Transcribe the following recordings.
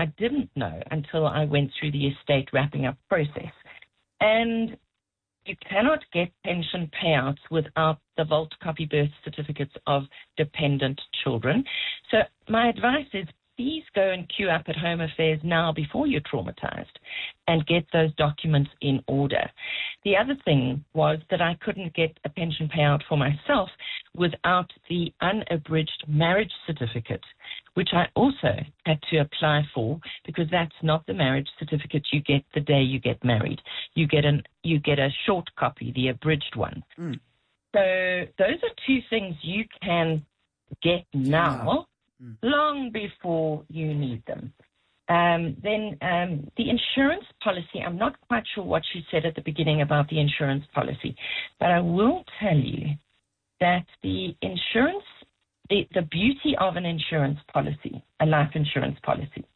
I didn't know until I went through the estate wrapping up process. And you cannot get pension payouts without the vault copy birth certificates of dependent children. So my advice is, please go and queue up at Home Affairs now before you're traumatized and get those documents in order. The other thing was that I couldn't get a pension payout for myself without the unabridged marriage certificate, which I also had to apply for, because that's not the marriage certificate you get the day you get married. You get a short copy, the abridged one. So those are two things you can get now, long before you need them. Then the insurance policy, I'm not quite sure what you said at the beginning about the insurance policy, but I will tell you that the insurance, the beauty of an insurance policy, a life insurance policy,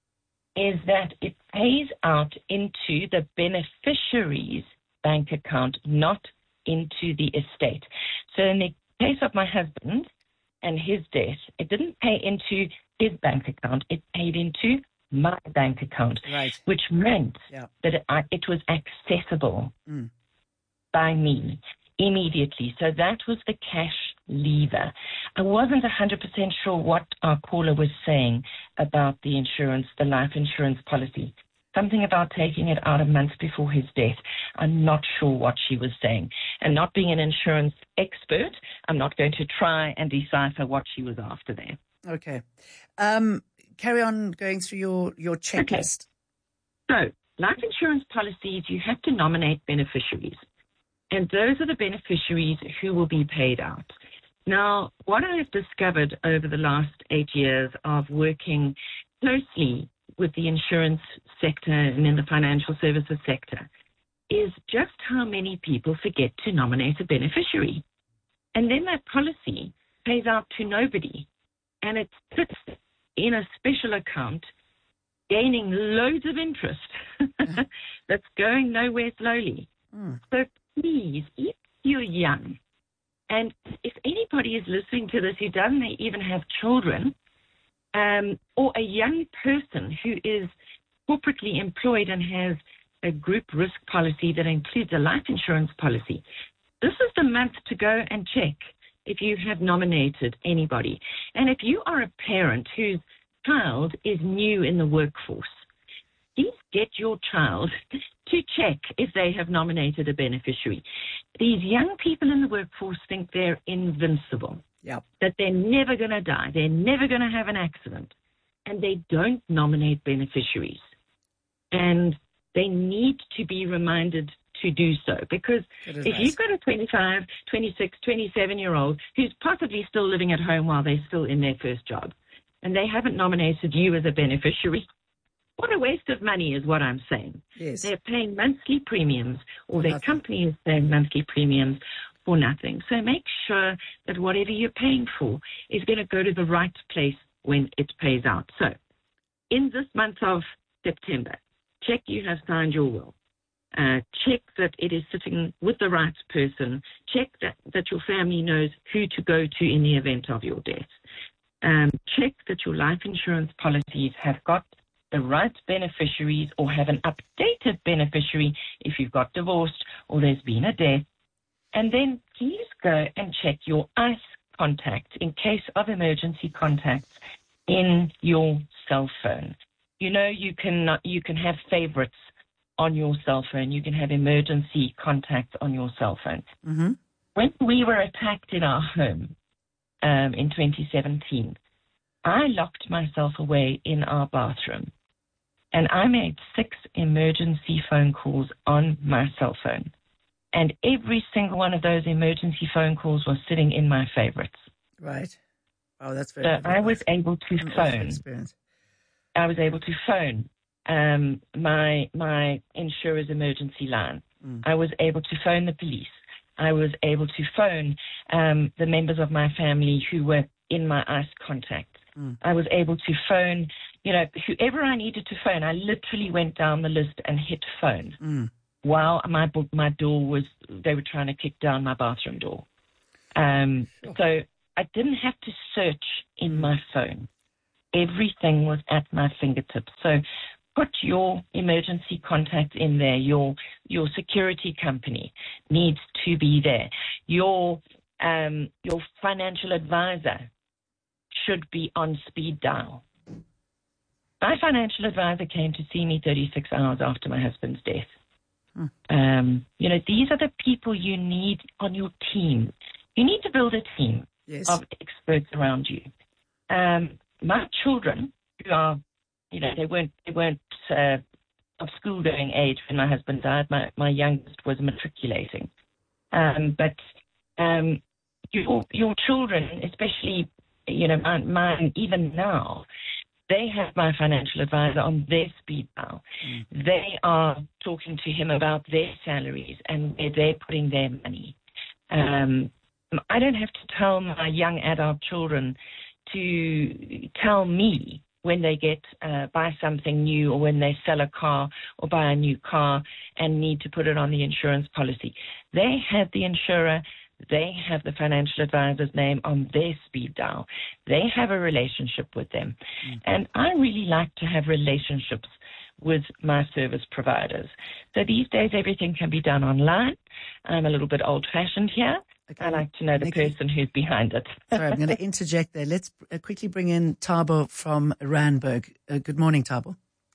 is that it pays out into the beneficiary's bank account, not into the estate. So in the case of my husband and his death, it didn't pay into his bank account, it paid into my bank account, which meant that it was accessible by me immediately. So that was the cash lever. I wasn't 100% sure what our caller was saying about the insurance, the life insurance policy. Something about taking it out a month before his death. I'm not sure what she was saying. And not being an insurance expert, I'm not going to try and decipher what she was after there. Okay. Carry on going through your checklist. Okay. So, life insurance policies, you have to nominate beneficiaries. And those are the beneficiaries who will be paid out. Now, what I have discovered over the last 8 years of working closely with the insurance sector and in the financial services sector is just how many people forget to nominate a beneficiary. And then that policy pays out to nobody. And it sits in a special account gaining loads of interest that's going nowhere slowly. So please, if you're young, and if anybody is listening to this who doesn't even have children, or a young person who is corporately employed and has a group risk policy that includes a life insurance policy, this is the month to go and check if you have nominated anybody. And if you are a parent whose child is new in the workforce, please get your child to check if they have nominated a beneficiary. These young people in the workforce think they're invincible, that they're never going to die, they're never going to have an accident, and they don't nominate beneficiaries. And they need to be reminded to do so, because if you've got a 25, 26, 27-year-old who's possibly still living at home while they're still in their first job, and they haven't nominated you as a beneficiary, what a waste of money is what I'm saying. Yes. They're paying monthly premiums, or their company is paying monthly premiums for nothing. So make sure that whatever you're paying for is going to go to the right place when it pays out. So in this month of September, check you have signed your will. Check that it is sitting with the right person. Check that your family knows who to go to in the event of your death. Check that your life insurance policies have got the right beneficiaries or have an updated beneficiary if you've got divorced or there's been a death. And then please go and check your ICE contacts in case of emergency contacts in your cell phone. You know, you can have favorites on your cell phone. You can have emergency contacts on your cell phone. Mm-hmm. When we were attacked in our home in 2017, I locked myself away in our bathroom, and I made 6 emergency phone calls on my cell phone. And every single one of those emergency phone calls was sitting in my favorites. Right. Oh, that's very good. So I was able to phone. I was able to phone my insurer's emergency line. I was able to phone the police. I was able to phone the members of my family who were in my ICE contact. I was able to phone, whoever I needed to phone. I literally went down the list and hit phone while my door they were trying to kick down my bathroom door. So I didn't have to search in my phone. everything was at my fingertips. So put your emergency contact in there. Your security company needs to be there. Your financial advisor should be on speed dial. My financial advisor came to see me 36 hours after my husband's death. These are the people you need on your team. You need to build a team of experts around you. My children, who are, they weren't of school-going age when my husband died. My youngest was matriculating. But your children, especially, mine, even now, they have my financial advisor on their speed dial. They are talking to him about their salaries and where they're putting their money. I don't have to tell my young adult children to tell me when they buy something new, or when they sell a car or buy a new car and need to put it on the insurance policy. They have the insurer. They have the financial advisor's name on their speed dial. They have a relationship with them. And I really like to have relationships with my service providers. So these days, everything can be done online. I'm a little bit old-fashioned here. Okay. I like to know the person who's behind it. Sorry, I'm going to interject there. Let's quickly bring in Thabo from Randburg. Good morning, Thabo.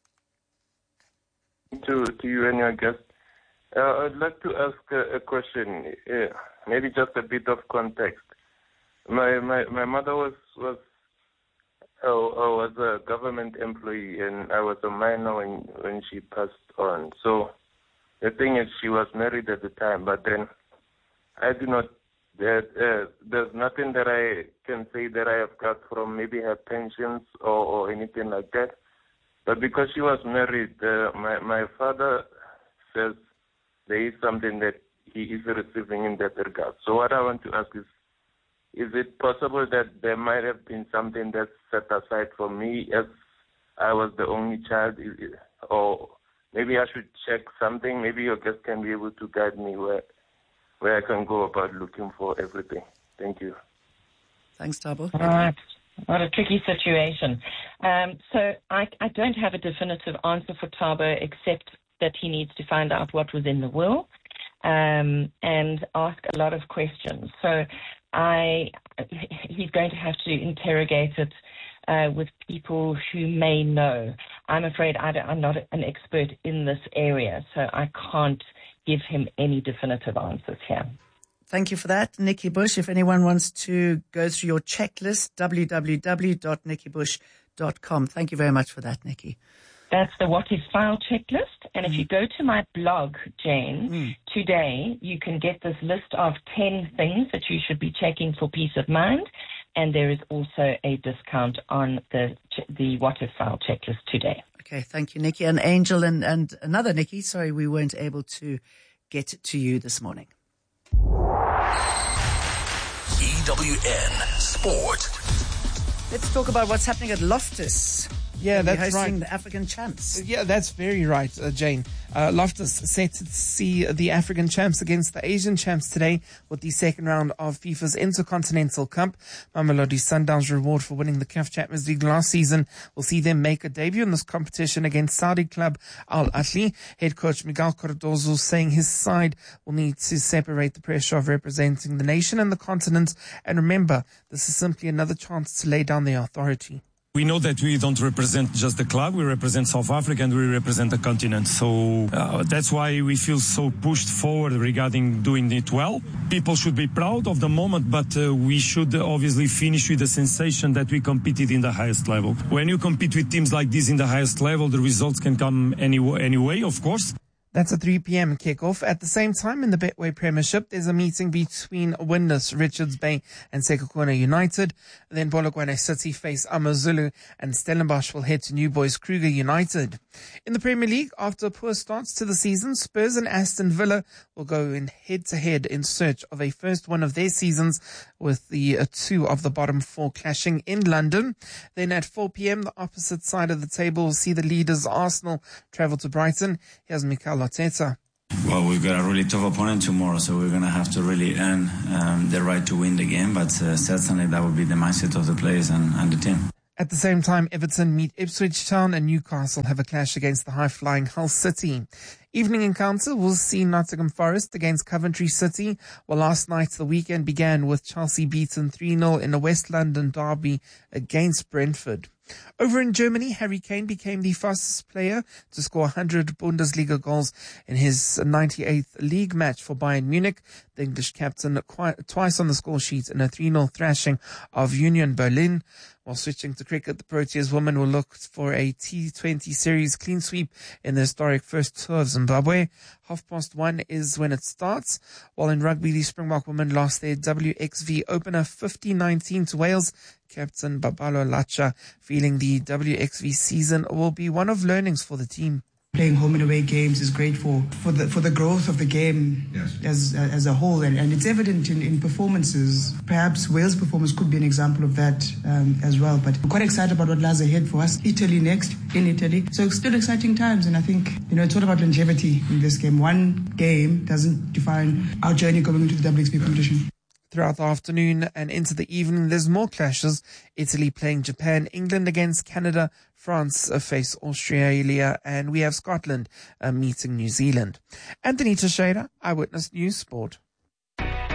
To you and your guest. I'd like to ask a question, maybe just a bit of context. My mother was a government employee, and I was a minor when she passed on. So the thing is, she was married at the time, but then I do not. There's nothing that I can say that I have got from maybe her pensions or anything like that. But because she was married, my father says there is something that he is receiving in that regard. So what I want to ask is it possible that there might have been something that's set aside for me as I was the only child? Or maybe I should check something. Maybe your guest can be able to guide me where I can go about looking for everything. Thank you. Thanks, Thabo. All right. What a tricky situation. So I don't have a definitive answer for Thabo, except that he needs to find out what was in the will and ask a lot of questions. So he's going to have to interrogate it with people who may know. I'm afraid I'm not an expert in this area, so I can't give him any definitive answers here. Thank you for that, Nikki Bush. If anyone wants to go through your checklist, www.nikkibush.com. Thank you very much for that, Nikki. That's the What If File checklist. And if you go to my blog, Jane, today, you can get this list of 10 things that you should be checking for peace of mind. And there is also a discount on the What If File checklist today. Okay, thank you, Nikki. And Angel and another Nikki, sorry we weren't able to get to you this morning. EWN Sport. Let's talk about what's happening at Loftus. Yeah, that's right. Hosting the African Champs. Yeah, that's very right, Jane. Loftus set to see the African Champs against the Asian Champs today with the second round of FIFA's Intercontinental Cup. Mamelodi Sundowns' reward for winning the CAF Champions League last season will see them make a debut in this competition against Saudi club Al Ahly. Head coach Miguel Cardozo saying his side will need to separate the pressure of representing the nation and the continent. And remember, this is simply another chance to lay down their authority. We know that we don't represent just the club, we represent South Africa and we represent the continent. So that's why we feel so pushed forward regarding doing it well. People should be proud of the moment, but we should obviously finish with the sensation that we competed in the highest level. When you compete with teams like this in the highest level, the results can come anyway, of course. That's a 3 p.m. kickoff. At the same time, in the Betway Premiership, there's a meeting between Windus, Richards Bay and Sekhukhune United. Then Polokwane City face AmaZulu and Stellenbosch will head to New Boys Kruger United. In the Premier League, after poor starts to the season, Spurs and Aston Villa will go in head-to-head in search of a first win of their seasons, with the two of the bottom four clashing in London. Then at 4 p.m., the opposite side of the table will see the leaders Arsenal travel to Brighton. Here's Mikel Arteta. Well, we've got a really tough opponent tomorrow, so we're going to have to really earn the right to win the game, but certainly that will be the mindset of the players and the team. At the same time, Everton meet Ipswich Town and Newcastle have a clash against the high-flying Hull City. Evening encounter will see Nottingham Forest against Coventry City, while last night the weekend began with Chelsea beaten 3-0 in a West London derby against Brentford. Over in Germany, Harry Kane became the fastest player to score 100 Bundesliga goals in his 98th league match for Bayern Munich. The English captain twice on the score sheet in a 3-0 thrashing of Union Berlin. While switching to cricket, the Proteas women will look for a T20 series clean sweep in the historic first tour of Zimbabwe. 1:30 is when it starts. While in rugby, the Springbok women lost their WXV opener 50-19 to Wales. Captain Babalo Lacha feeling the WXV season will be one of learnings for the team. Playing home and away games is great for the growth of the game. Yes. as a whole, and it's evident in performances. Perhaps Wales' performance could be an example of that as well. But I'm quite excited about what lies ahead for us. Italy next, in Italy. So it's still exciting times, and I think it's all about longevity in this game. One game doesn't define our journey going into the WXV competition. Throughout the afternoon and into the evening, there's more clashes. Italy playing Japan, England against Canada, France face Australia, and we have Scotland meeting New Zealand. Anthony Teixeira, Eyewitness News Sport.